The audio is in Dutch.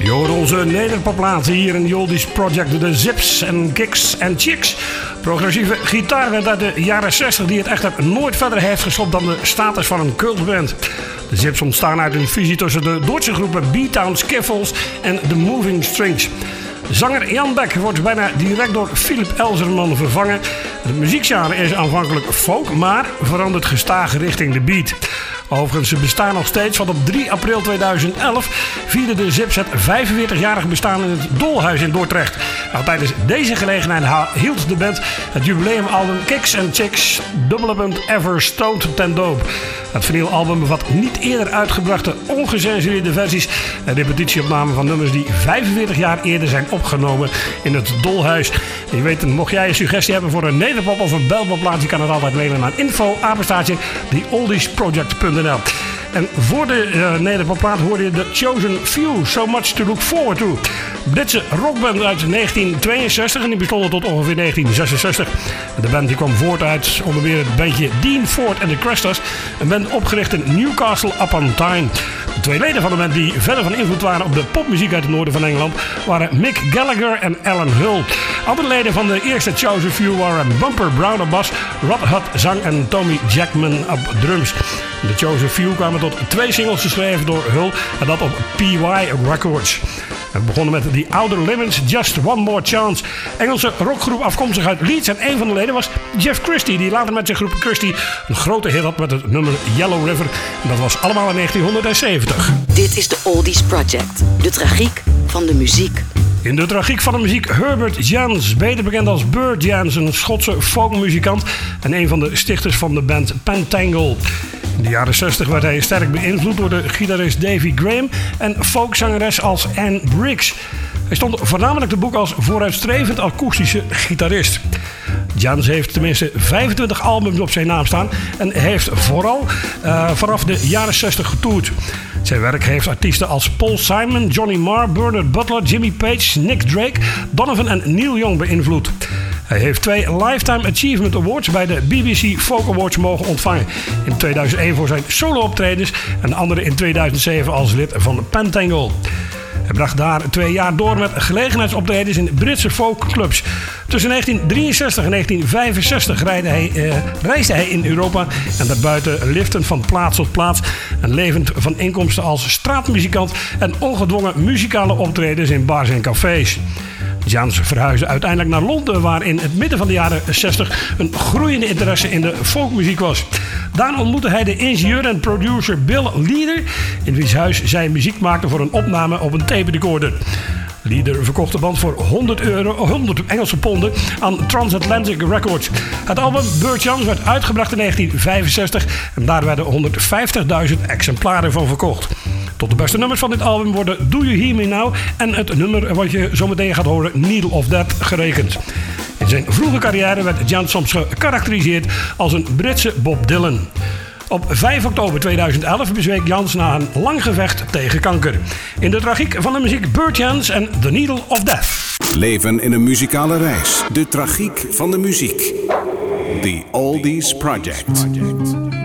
Je hoort onze nederpopplaten hier in de Oldies Project. De Zips en Kicks en Chicks. Progressieve gitaarband uit de jaren 60 die het echter nooit verder heeft geschopt dan de status van een cultband. De Zips ontstaan uit een fusie tussen de Duitse groepen B-Town Skiffles en The Moving Strings. Zanger Jan Beck wordt bijna direct door Philip Elzerman vervangen. Het muziekgenre is aanvankelijk folk, maar verandert gestaag richting de beat. Overigens, ze bestaan nog steeds, want op 3 april 2011 vierde de Zips het 45-jarig bestaan in het Dolhuis in Dordrecht. Nou, tijdens deze gelegenheid hield de band het jubileumalbum Kicks and Chicks Ever Stoned ten doop. Het vinylalbum bevat niet eerder uitgebrachte ongecensureerde versies en repetitieopnamen van nummers die 45 jaar eerder zijn opgenomen in het Dolhuis. En je weet, mocht jij een suggestie hebben voor een nederpop of een belpopplaat, je kan het altijd mailen naar info@theoldiesproject.nl. En voor de nederpopplaat hoorde je The Chosen Few, So Much to Look Forward to. Britse rockband uit 1962 en die bestond tot ongeveer 1966. De band die kwam voort uit onder meer het bandje Dean Ford and the Crestas, een band opgericht in Newcastle upon Tyne. De twee leden van de band die verder van invloed waren op de popmuziek uit het noorden van Engeland waren Mick Gallagher en Alan Hull. Andere leden van de eerste Chosen Few waren Bumper Brown op bas, Rod Hutt zang en Tommy Jackman op drums. De Chosen Few kwamen tot 2 singles geschreven door Hull en dat op PY Records. We begonnen met The Outer Limits, Just One More Chance. Engelse rockgroep afkomstig uit Leeds en een van de leden was Jeff Christie, die later met zijn groep Christie een grote hit had met het nummer Yellow River. En dat was allemaal in 1970. Dit is de Oldies Project, de tragiek van de muziek. In de tragiek van de muziek Herbert Jans, beter bekend als Bert Jans, een Schotse folkmuzikant en een van de stichters van de band Pentangle. In de jaren 60 werd hij sterk beïnvloed door de gitarist Davy Graham en folkzangeres als Anne Briggs. Hij stond voornamelijk te boek als vooruitstrevend akoestische gitarist. Jans heeft tenminste 25 albums op zijn naam staan en heeft vooral vanaf de jaren 60 getoerd. Zijn werk heeft artiesten als Paul Simon, Johnny Marr, Bernard Butler, Jimmy Page, Nick Drake, Donovan en Neil Young beïnvloed. Hij heeft 2 Lifetime Achievement Awards bij de BBC Folk Awards mogen ontvangen. In 2001 voor zijn solo-optredens en de andere in 2007 als lid van Pentangle. Hij bracht daar 2 jaar door met gelegenheidsoptredens in Britse folkclubs. Tussen 1963 en 1965 reisde hij in Europa en daarbuiten liftend van plaats tot plaats en levend van inkomsten als straatmuzikant en ongedwongen muzikale optredens in bars en cafés. Jans verhuisde uiteindelijk naar Londen, waar in het midden van de jaren 60 een groeiende interesse in de folkmuziek was. Daar ontmoette hij de ingenieur en producer Bill Leader, in wiens huis zij muziek maakte voor een opname op een tape recorder. Leader verkocht de band voor 100 Engelse ponden aan Transatlantic Records. Het album Bert Jans werd uitgebracht in 1965 en daar werden 150.000 exemplaren van verkocht. Tot de beste nummers van dit album worden Do You Hear Me Now en het nummer wat je zo meteen gaat horen, Needle of Death, gerekend. In zijn vroege carrière werd Jans soms gekarakteriseerd als een Britse Bob Dylan. Op 5 oktober 2011 bezweek Jans na een lang gevecht tegen kanker. In de tragiek van de muziek Bert Jans en The Needle of Death. Leven in een muzikale reis. De tragiek van de muziek. The Oldies Project.